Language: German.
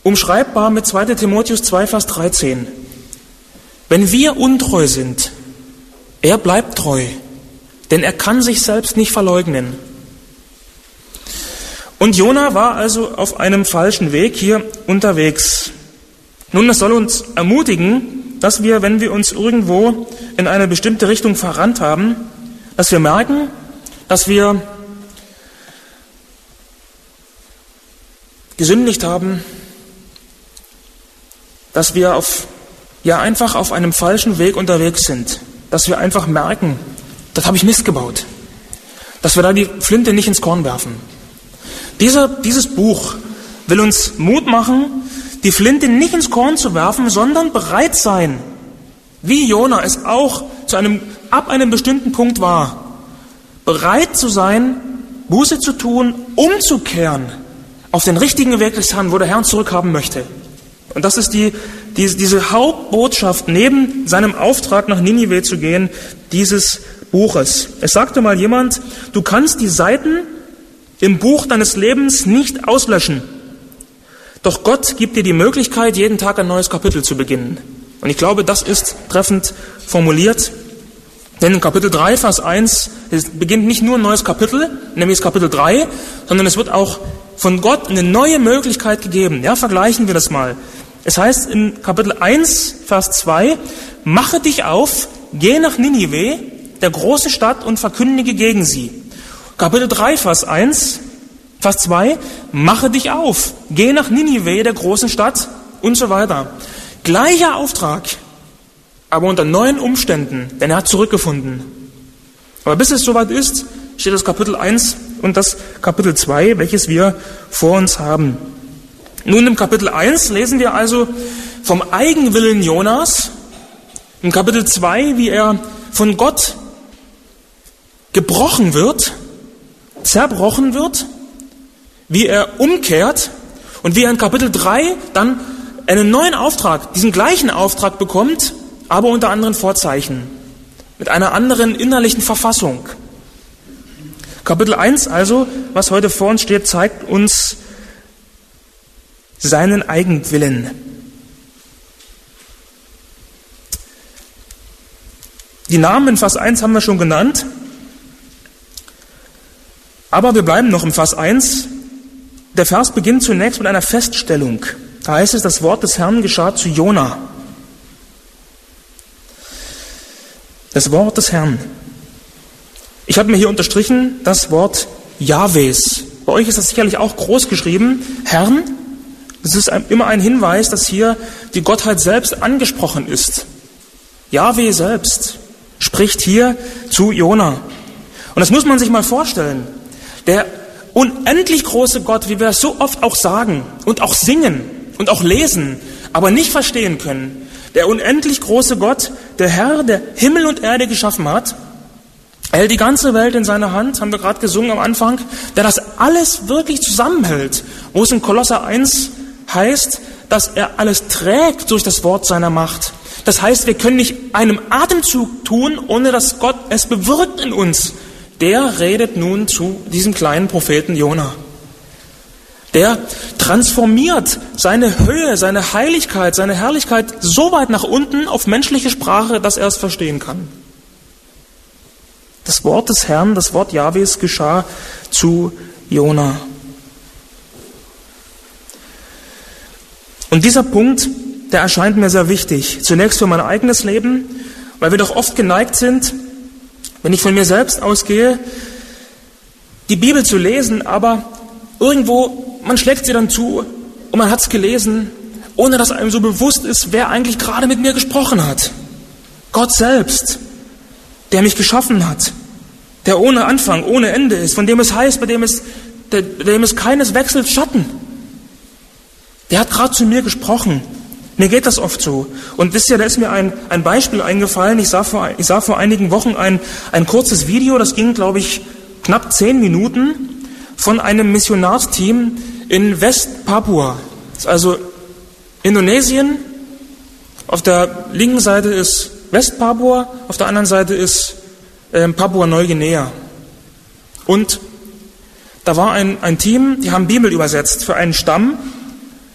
umschreibbar mit 2. Timotheus 2, Vers 13. Wenn wir untreu sind, er bleibt treu, denn er kann sich selbst nicht verleugnen. Und Jona war also auf einem falschen Weg hier unterwegs. Nun, das soll uns ermutigen, dass wir, wenn wir uns irgendwo in eine bestimmte Richtung verrannt haben, dass wir merken, dass wir gesündigt haben, dass wir einfach auf einem falschen Weg unterwegs sind, dass wir einfach merken, das habe ich Mist gebaut, dass wir da die Flinte nicht ins Korn werfen. Dieses Buch will uns Mut machen, die Flinte nicht ins Korn zu werfen, sondern bereit sein, wie Jona es auch ab einem bestimmten Punkt war, bereit zu sein, Buße zu tun, umzukehren auf den richtigen Weg des Herrn, wo der Herr uns zurückhaben möchte. Und das ist diese Hauptbotschaft, neben seinem Auftrag nach Ninive zu gehen, dieses Buches. Es sagte mal jemand, du kannst die Seiten im Buch deines Lebens nicht auslöschen. Doch Gott gibt dir die Möglichkeit, jeden Tag ein neues Kapitel zu beginnen. Und ich glaube, das ist treffend formuliert. Denn in Kapitel 3, Vers 1, es beginnt nicht nur ein neues Kapitel, nämlich das Kapitel 3, sondern es wird auch von Gott eine neue Möglichkeit gegeben. Ja, vergleichen wir das mal. Es heißt in Kapitel 1, Vers 2, mache dich auf, geh nach Ninive, der großen Stadt, und verkündige gegen sie. Kapitel 3, Vers 2, mache dich auf, geh nach Ninive, der großen Stadt, und so weiter. Gleicher Auftrag, aber unter neuen Umständen, denn er hat zurückgefunden. Aber bis es soweit ist, steht das Kapitel 1 und das Kapitel 2, welches wir vor uns haben. Nun, im Kapitel 1 lesen wir also vom Eigenwillen Jonas, im Kapitel 2, wie er von Gott gebrochen wird, zerbrochen wird, wie er umkehrt und wie er in Kapitel 3 dann einen neuen Auftrag, diesen gleichen Auftrag bekommt, aber unter anderen Vorzeichen, mit einer anderen innerlichen Verfassung. Kapitel 1 also, was heute vor uns steht, zeigt uns seinen Eigenwillen. Die Namen in Vers 1 haben wir schon genannt, aber wir bleiben noch im Vers 1. Der Vers beginnt zunächst mit einer Feststellung. Da heißt es, das Wort des Herrn geschah zu Jona. Das Wort des Herrn. Ich habe mir hier unterstrichen das Wort Jahwes. Bei euch ist das sicherlich auch groß geschrieben. Herrn. Das ist immer ein Hinweis, dass hier die Gottheit selbst angesprochen ist. Jahwe selbst spricht hier zu Jona. Und das muss man sich mal vorstellen. Der unendlich große Gott, wie wir es so oft auch sagen und auch singen und auch lesen, aber nicht verstehen können. Der unendlich große Gott, der Herr, der Himmel und Erde geschaffen hat, er hält die ganze Welt in seiner Hand, haben wir gerade gesungen am Anfang, der das alles wirklich zusammenhält, wo es in Kolosser 1 heißt, dass er alles trägt durch das Wort seiner Macht. Das heißt, wir können nicht einem Atemzug tun, ohne dass Gott es bewirkt in uns. Der redet nun zu diesem kleinen Propheten Jona. Der transformiert seine Höhe, seine Heiligkeit, seine Herrlichkeit so weit nach unten auf menschliche Sprache, dass er es verstehen kann. Das Wort des Herrn, das Wort Jahwes geschah zu Jona. Und dieser Punkt, der erscheint mir sehr wichtig. Zunächst für mein eigenes Leben, weil wir doch oft geneigt sind, wenn ich von mir selbst ausgehe, die Bibel zu lesen, aber irgendwo, man schlägt sie dann zu und man hat es gelesen, ohne dass einem so bewusst ist, wer eigentlich gerade mit mir gesprochen hat. Gott selbst, der mich geschaffen hat, der ohne Anfang, ohne Ende ist, von dem es heißt, bei dem es keines wechselt Schatten. Der hat gerade zu mir gesprochen. Mir geht das oft so. Und wisst ihr, da ist mir ein Beispiel eingefallen. Ich sah vor einigen Wochen ein kurzes Video, das ging, glaube ich, knapp 10 Minuten, von einem Missionarsteam in West-Papua. Das ist also Indonesien. Auf der linken Seite ist West-Papua, auf der anderen Seite ist Papua-Neuguinea. Und da war ein Team, die haben Bibel übersetzt für einen Stamm,